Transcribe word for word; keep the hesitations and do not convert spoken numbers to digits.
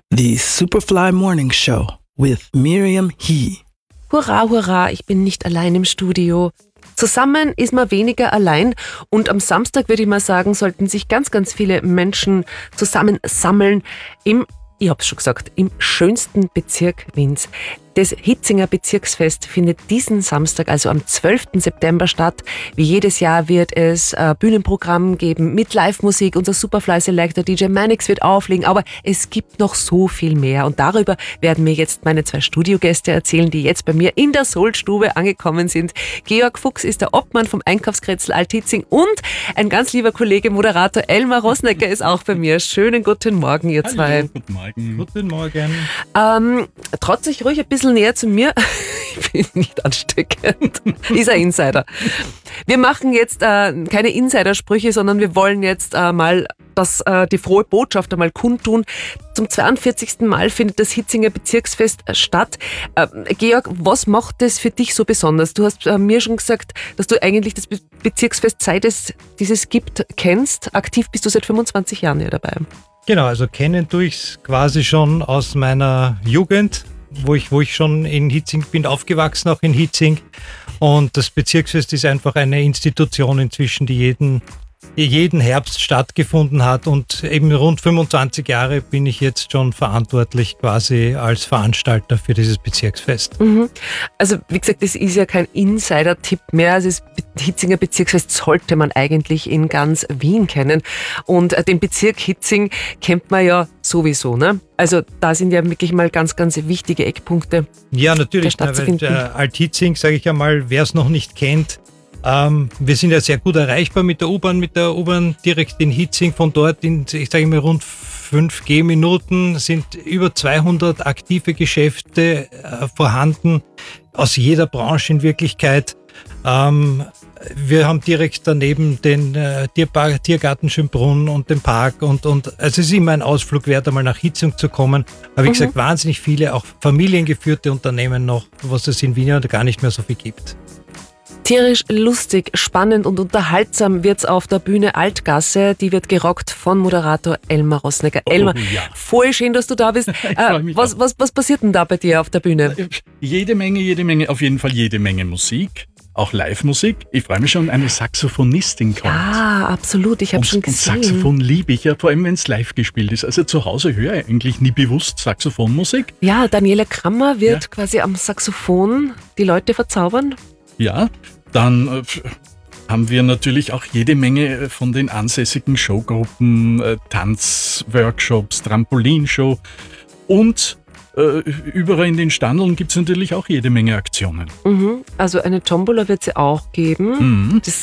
The Superfly Morning Show with Miriam He. Hurra, hurra, ich bin nicht allein im Studio. Zusammen ist man weniger allein und am Samstag, würde ich mal sagen, sollten sich ganz, ganz viele Menschen zusammen sammeln im, ich hab's schon gesagt, im schönsten Bezirk Wiens. Das Hitzinger Bezirksfest findet diesen Samstag, also am zwölften September statt. Wie jedes Jahr wird es ein Bühnenprogramm geben mit Live-Musik. Unser Superfly Selector D J Manix wird auflegen, aber es gibt noch so viel mehr. Und darüber werden mir jetzt meine zwei Studiogäste erzählen, die jetzt bei mir in der Soulstube angekommen sind. Georg Fuchs ist der Obmann vom Einkaufskretzel Alt-Hitzing und ein ganz lieber Kollege, Moderator Elmar Roßnecker ist auch bei mir. Schönen guten Morgen, ihr zwei. Hallo, guten Morgen. Guten Morgen. Ähm, traut sich ruhig ein bisschen näher zu mir. Ich bin nicht ansteckend. Ist ein Insider. Wir machen jetzt äh, keine Insidersprüche, sondern wir wollen jetzt äh, mal das, äh, die frohe Botschaft einmal kundtun. Zum zweiundvierzigsten Mal findet das Hitzinger Bezirksfest äh, statt. Äh, Georg, was macht das für dich so besonders? Du hast äh, mir schon gesagt, dass du eigentlich das Be- Bezirksfest, seit es dieses gibt, kennst. Aktiv bist du seit fünfundzwanzig Jahren hier dabei. Genau, also kennen tue ich es quasi schon aus meiner Jugend, wo ich, wo ich schon in Hitzing bin, aufgewachsen, auch in Hitzing. Und das Bezirksfest ist einfach eine Institution inzwischen, die jeden, jeden Herbst stattgefunden hat. Und eben rund fünfundzwanzig Jahre bin ich jetzt schon verantwortlich quasi als Veranstalter für dieses Bezirksfest. Mhm. Also wie gesagt, das ist ja kein Insider-Tipp mehr. Also das Hitzinger Bezirksfest sollte man eigentlich in ganz Wien kennen. Und äh, den Bezirk Hitzing kennt man ja sowieso, ne? Also da sind ja wirklich mal ganz, ganz wichtige Eckpunkte. Ja, natürlich, der Stadt na, weil, äh, Alt-Hitzing, sage ich einmal, wer es noch nicht kennt, ähm, wir sind ja sehr gut erreichbar mit der U-Bahn, mit der U-Bahn direkt in Hitzing. Von dort in, ich sage mal, rund fünf Gehminuten sind über zweihundert aktive Geschäfte äh, vorhanden, aus jeder Branche in Wirklichkeit. Ähm, wir haben direkt daneben den äh, Tierpark, Tiergarten Schönbrunn und den Park und, und also es ist immer ein Ausflug wert, einmal nach Hitzing zu kommen. Aber wie Mhm. gesagt, wahnsinnig viele, auch familiengeführte Unternehmen noch, was es in Wien ja gar nicht mehr so viel gibt. Tierisch lustig, spannend und unterhaltsam wird's auf der Bühne Altgasse. Die wird gerockt von Moderator Elmar Roßnecker. Oh, Elmar, ja. voll schön, dass du da bist. freu Äh, mich was, auch. was, was passiert denn da bei dir auf der Bühne? Jede Menge, jede Menge, auf jeden Fall jede Menge Musik, auch Live-Musik. Ich freue mich schon, eine Saxophonistin kommt. Ja, absolut, ich habe und, schon und gesehen. Saxophon liebe ich ja, vor allem wenn es live gespielt ist. Also zu Hause höre ich eigentlich nie bewusst Saxophonmusik. Ja, Daniela Krammer wird Ja. quasi am Saxophon die Leute verzaubern. Ja, dann äh, haben wir natürlich auch jede Menge von den ansässigen Showgruppen, äh, Tanzworkshops, Trampolinshow und äh, überall in den Standeln gibt es natürlich auch jede Menge Aktionen. Mhm. Also eine Tombola wird sie auch geben. Mhm. Das